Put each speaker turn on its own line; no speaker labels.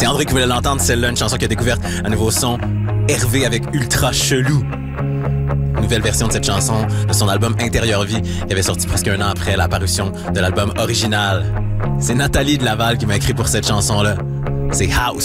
C'est André qui voulait l'entendre, celle-là, une chanson qui a découvert un nouveau son, Hervé avec Ultra Chelou. Nouvelle version de cette chanson de son album Intérieur Vie, qui avait sorti presque un an après la parution de l'album original. C'est Nathalie de Laval qui m'a écrit pour cette chanson-là. C'est House.